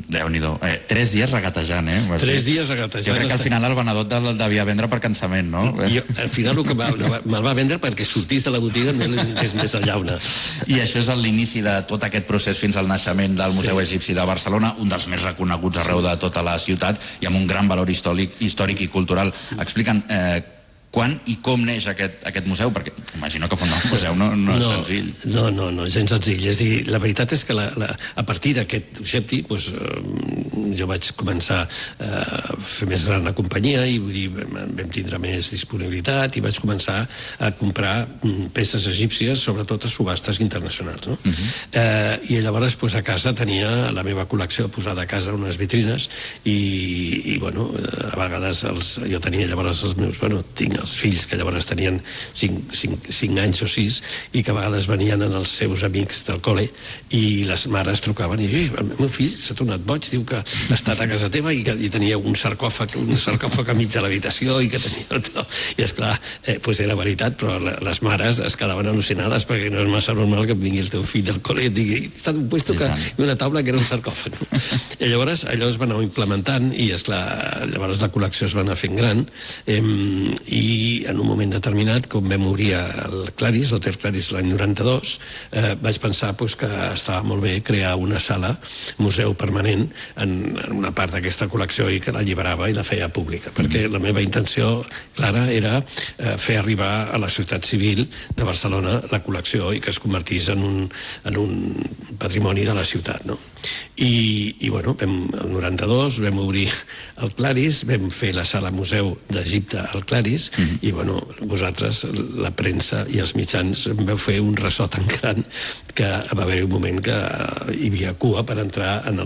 Déu-n'hi-do. 3 dies regatejant, 3 dies regatejant. Jo crec que al final el venedor te'l devia vendre per cansament, no? Al final me'l va vendre perquè sortís de la botiga és més a llauna. I això és l'inici de tot aquest procés fins al naixement del Museu Egipci de Barcelona, un dels més reconeguts arreu de tota la ciutat i amb un gran valor històric i cultural. Expliquen quan i com neix aquest museu? Perquè imagino que fundar un museu no és senzill. No és gens senzill. És a dir, la veritat és que a partir d'aquest objecte jo vaig començar a fer més gran la companyia i vam tindre més disponibilitat i vaig començar a comprar peces egípcies, sobretot a subhastes internacionals. I llavors a casa tenia la meva col·lecció posada a casa en unes vitrines i a vegades jo tenia llavors els meus... Tinc els fills que llavors tenien 5 anys o 6 i que a vegades venien en els seus amics del col·le i les mares trucaven i el meu fill s'ha tornat boig, diu que ha estat a casa teva i tenia un sarcòfag a mig de l'habitació i que tenia tot. I esclar, era veritat, però les mares es quedaven al·lucinades perquè no és massa normal que vingui el teu fill del col·le i et digui està puesto que una taula que era un sarcòfag. I llavors allò es va anar implementant i esclar, llavors la col·lecció es va anar fent gran i en un moment determinat, com vam obrir el Claris, l'Hotel Claris l'any 92, vaig pensar que estava molt bé crear una sala museu permanent en una part d'aquesta col·lecció i que l'alliberava i la feia pública, perquè la meva intenció clara era fer arribar a la societat civil de Barcelona la col·lecció i que es convertís en un patrimoni de la ciutat, no? I el 92 vam obrir el Claris, vam fer la sala museu d'Egipte al Claris i vosaltres, la premsa i els mitjans vau fer un ressò tan gran que va haver un moment que hi havia cua per entrar en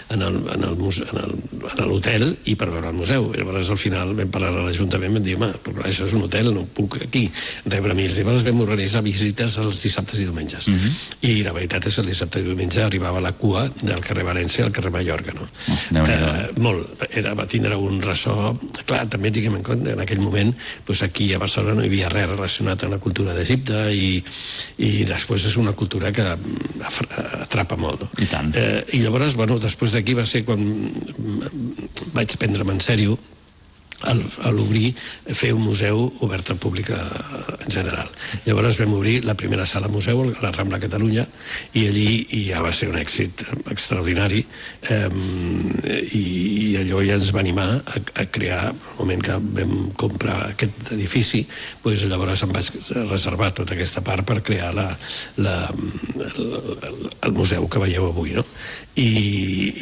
l'hotel i per veure el museu. Llavors al final vam parlar a l'Ajuntament i vam dir, però això és un hotel, no puc aquí rebre mils. Llavors vam organitzar visites els dissabtes i diumenges i la veritat és que el dissabte i diumenge arribava la cua del carrer València al carrer Mallorca, no? Molt. Va tindre un ressò. Clar, també diguem en compte, en aquell moment, aquí a Barcelona no hi havia res relacionat amb la cultura d'Egipte i després és una cultura que atrapa molt, no? I tant. I llavors, després d'aquí va ser quan vaig prendre'm en sèrio a l'obrir, fer un museu obert al públic en general. Llavors vam obrir la primera sala museu a la Rambla Catalunya i allí ja va ser un èxit extraordinari i allò ja ens va animar a crear, al moment que vam comprar aquest edifici, llavors em vaig reservar tota aquesta part per crear el museu que veieu avui, no? I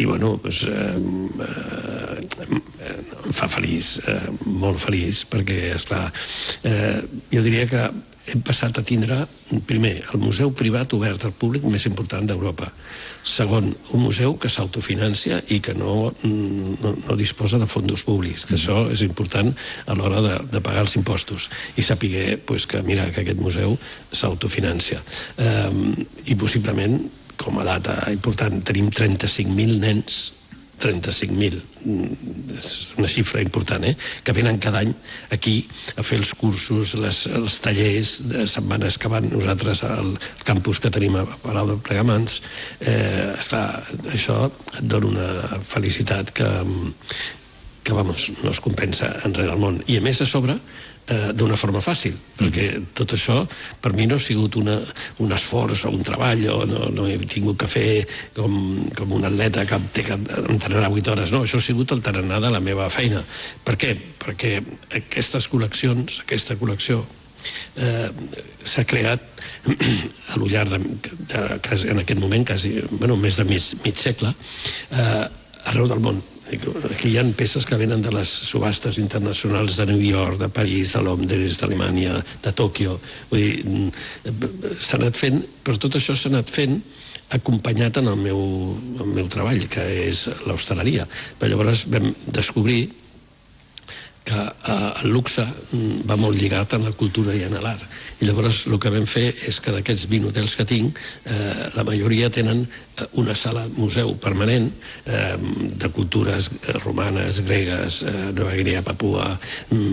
em fa feliç, molt feliç, perquè, esclar, jo diria que hem passat a tindre, primer, el museu privat obert al públic més important d'Europa. Segon, un museu que s'autofinancia i que no disposa de fons públics, que això és important a l'hora de pagar els impostos i saber que, mira, que aquest museu s'autofinancia. I possiblement, com a data important, tenim 35.000 nens, 35.000, és una xifra important, que venen cada any aquí a fer els cursos, els tallers de setmanes que van nosaltres al campus que tenim a Palau de Plegamans. Esclar, això et dona una felicitat que no es compensa enrere el món. I a més a sobre, d'una forma fàcil, perquè tot això per mi no ha sigut un esforç o un treball, o no he tingut que fer com un atleta que té que entrenar 8 hores, no, això ha sigut el tarannà de la meva feina. Per què? Perquè aquesta col·lecció s'ha creat a lo llarg en aquest moment, quasi més de mig segle, arreu del món. Aquí hi ha peces que venen de les subhastes internacionals de New York, de París, de Londres, d'Alemanya, de Tòquio. Vull dir, s'ha anat fent, però tot això s'ha anat fent acompanyat en el meu treball, que és l'hostaleria. Però llavors vam descobrir que el luxe va molt lligat a la cultura i a l'art. I llavors el que vam fer és que d'aquests 20 hotels que tinc, la majoria tenen una sala museu permanent de cultures romanes, gregues, Nova Guinea, Papua,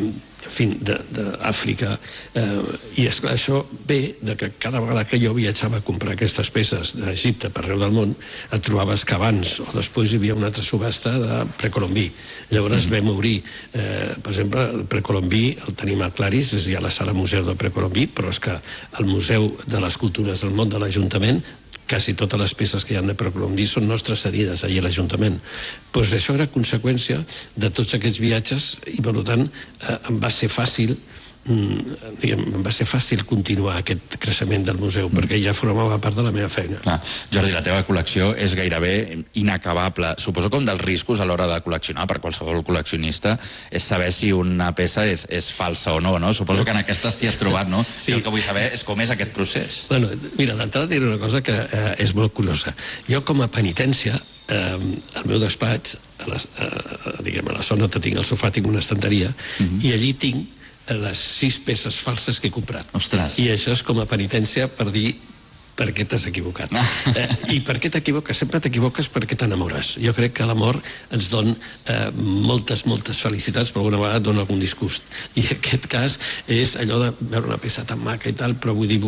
d'Àfrica, i esclar, això ve de que cada vegada que jo viatjava a comprar aquestes peces d'Egipte per arreu del món, et trobaves que abans o després hi havia una altra subhasta de precolombí. Llavors vam obrir, per exemple, el precolombí el tenim a Claris, és ja la sala museu del precolombí, però és que el Museu de les Cultures del Món de l'Ajuntament, quasi totes les peces que hi ha de precolombí són nostres cedides allà a l'Ajuntament. Doncs això era conseqüència de tots aquests viatges i, per tant, em va ser fàcil continuar aquest creixement del museu, perquè ja formava part de la meva feina. Clar. Jordi, la teva col·lecció és gairebé inacabable. Suposo que un dels riscos a l'hora de col·leccionar per qualsevol col·leccionista és saber si una peça és falsa o no, no? Suposo que en aquestes t'hi has trobat, no? Sí. El que vull saber és com és aquest procés. Bueno, mira, d'entrada diré una cosa que és molt curiosa. Jo, com a penitència, al meu despatx, a la zona on tinc el sofà, tinc una estanteria, i allí tinc les 6 peces falses que he comprat. Ostres. I això és com a penitència per dir per què t'has equivocat. I per què t'equivoques? Sempre t'equivoques perquè t'enamores. Jo crec que l'amor ens dona moltes felicitats, però alguna vegada dona algun disgust. I en aquest cas és allò de veure una peça tan maca i tal, però vull dir,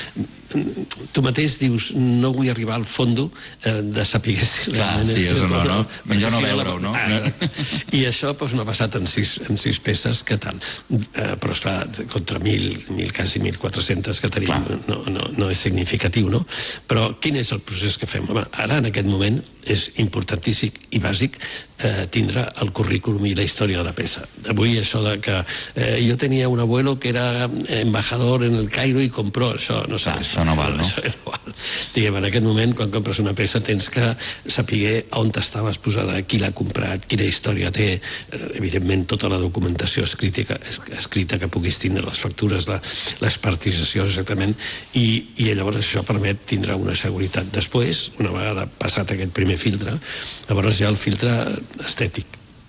tu mateix dius, no vull arribar al fondo de saber si realment... Clar, sí, és o no? Millor no veure-ho, no? I això no ha passat en 6 peces, què tal? Però, esclar, contra 1.000, quasi 1.400 que tenim, no és significatiu, no? Però quin és el procés que fem? Home, ara, en aquest moment, és importantíssim i bàsic tindre el currículum i la història de la peça. Avui això de que jo tenia un abuelo que era embajador en el Cairo i compró, això no sabes. Això no val, no? Això no val. Diguem, en aquest moment, quan compres una peça, tens que saber on estaves posada, qui l'ha comprat, quina història té, evidentment tota la documentació escrita que puguis tindre, les factures, les participacions exactament, i llavors això permet tindre una seguretat. Després, una vegada passat aquest primer filtre, llavors hi ha el filtre estètic,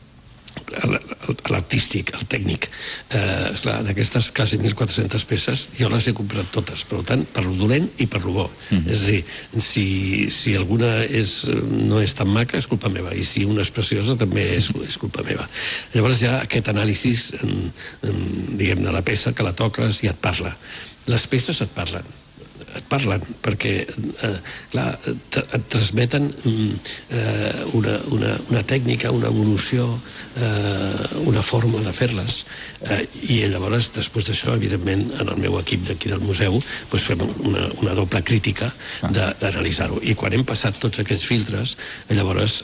l'artístic, el tècnic. D'aquestes quasi 1.400 peces jo les he comprat totes, per tant, per lo dolent i per lo bo. És a dir, si alguna no és tan maca és culpa meva, i si una és preciosa també és culpa meva. Llavors hi ha aquest anàlisi diguem, de la peça, que la toques i et parla. Les peces et parlen perquè clar, et transmeten una tècnica, una evolució, una forma de fer-les, i llavors després d'això, evidentment, en el meu equip d'aquí del museu fem una doble crítica d'analitzar-ho, i quan hem passat tots aquests filtres llavors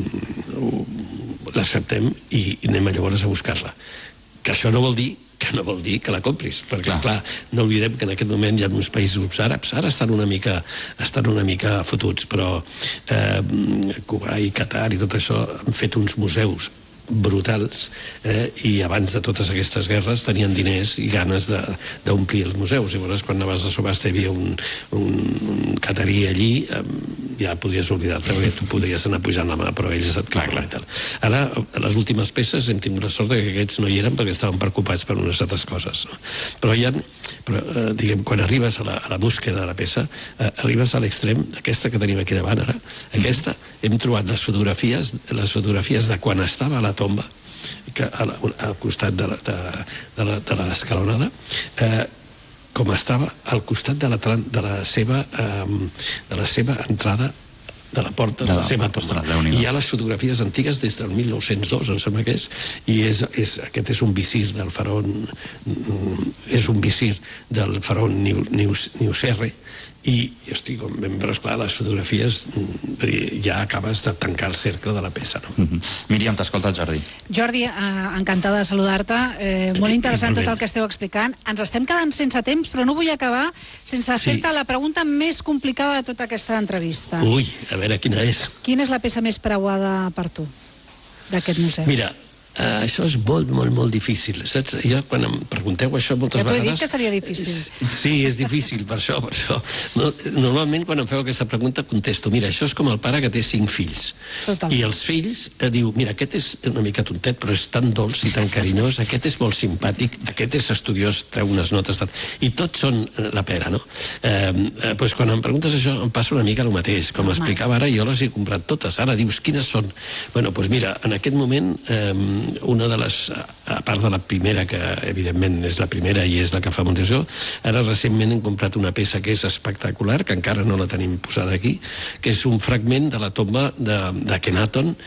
l'acceptem i anem llavors a buscar-la, que això no vol dir que la compris, perquè, clar, no oblidem que en aquest moment hi ha uns països àrabs, ara estan una mica fotuts, però Kuwait, Qatar i tot això han fet uns museus brutals, i abans de totes aquestes guerres tenien diners i ganes d'omplir els museus. Llavors, quan anaves a subhasta hi havia un catarí allí, ja podies oblidar-te, perquè tu podries anar pujant la mà, però ells et claren i tal. Ara, a les últimes peces hem tingut la sort que aquests no hi eren perquè estaven preocupats per unes altres coses. Però diguem, quan arribes a la búsqueda de la peça, arribes a l'extrem d'aquesta que tenim aquí davant ara. Aquesta, hem trobat les fotografies de quan estava a la tomba, al costat de l'escalonada, com estava al costat de la seva entrada, de la porta de la seva tomba. I hi ha les fotografies antigues des del 1902, em sembla que és, i aquest és un visir del faraó, Niuserre, i estic ben esclar, les fotografies ja acabes de tancar el cercle de la peça. Míriam, t'escolta el Jordi. Jordi, encantada de saludar-te, molt interessant tot el que esteu explicant. Ens estem quedant sense temps, però no vull acabar sense fer-te la pregunta més complicada de tota aquesta entrevista. Ui, a veure quina és. Quina és la peça més preuada per tu d'aquest museu? Mira, això és molt difícil, saps? Jo, quan em pregunteu això moltes vegades... Ja t'ho he dit que seria difícil. Sí, és difícil, per això. Normalment, quan em feu aquesta pregunta, contesto, mira, això és com el pare que té 5 fills. Totalment. I els fills diu, mira, aquest és una mica tontet, però és tan dolç i tan carinyós, aquest és molt simpàtic, aquest és estudiós, treu unes notes... I tots són la pera, no? Doncs quan em preguntes això, em passa una mica el mateix. Com explicava ara, jo les he comprat totes. Ara dius, quines són? Bueno, doncs mira, en aquest moment una de les, a part de la primera, que evidentment és la primera i és la que fa Montesó, ara recentment hem comprat una peça que és espectacular, que encara no la tenim posada aquí, que és un fragment de la tomba d'Akhenaton,